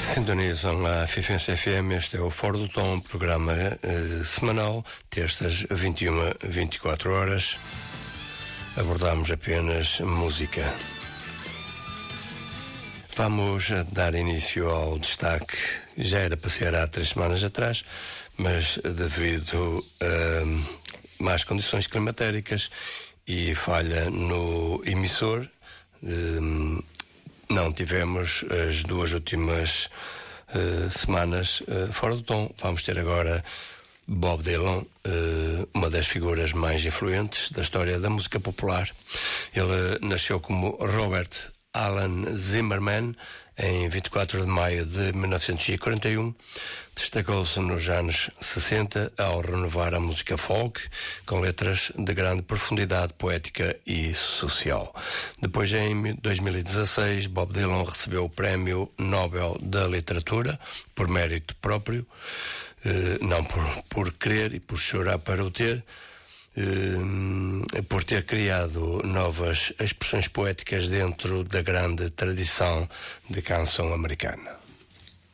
Sintonizam a Fifense FM, este é o Fora do Tom, programa semanal, terças 21-24 horas. Abordamos apenas música. Vamos dar início ao destaque. Já era para ser há 3 semanas atrás, mas devido a más condições climatéricas e falha no emissor, não tivemos as 2 últimas semanas fora do tom. Vamos ter agora Bob Dylan, uma das figuras mais influentes da história da música popular. Ele nasceu como Robert Alan Zimmerman em 24 de maio de 1941. Destacou-se nos anos 60 ao renovar a música folk com letras de grande profundidade poética e social. Depois, em 2016, Bob Dylan recebeu o Prémio Nobel da Literatura por mérito próprio, não por querer e por chorar para o ter, por ter criado novas expressões poéticas dentro da grande tradição de canção americana.